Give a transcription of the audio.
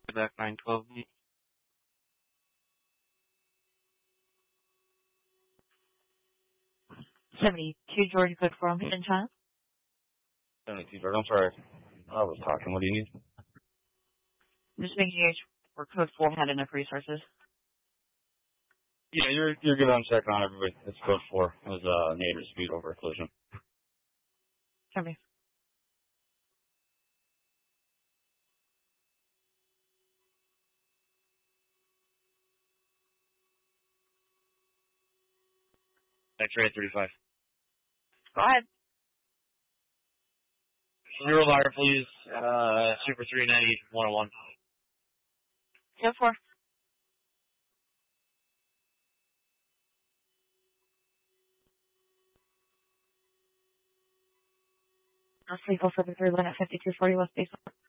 Back 912. 72 Georgia Code 4 on in China. 72 Georgia. I'm sorry. I was talking. What do you need? I'm just making sure Code 4 had enough resources. Yeah, you're good on check on everybody. It's code 4. It was a native speed over a collision. Copy. X-ray 35. Go ahead. Zero wire, please. Super 390 101. Code 4. I'll sleep for the 3 1 at 5240 West Basement.